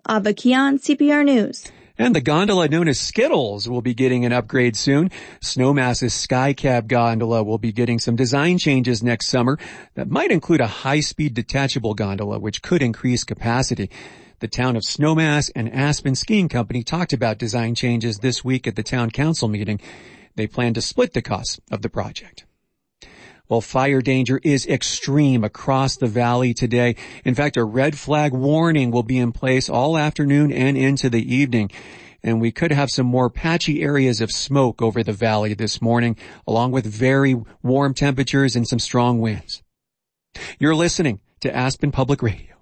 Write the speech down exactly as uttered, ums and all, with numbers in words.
Ava Kian, C P R News. And the gondola known as Skittles will be getting an upgrade soon. Snowmass's Skycab gondola will be getting some design changes next summer that might include a high-speed detachable gondola, which could increase capacity. The town of Snowmass and Aspen Skiing Company talked about design changes this week at the town council meeting. They plan to split the costs of the project. Well, fire danger is extreme across the valley today. In fact, a red flag warning will be in place all afternoon and into the evening. And we could have some more patchy areas of smoke over the valley this morning, along with very warm temperatures and some strong winds. You're listening to Aspen Public Radio.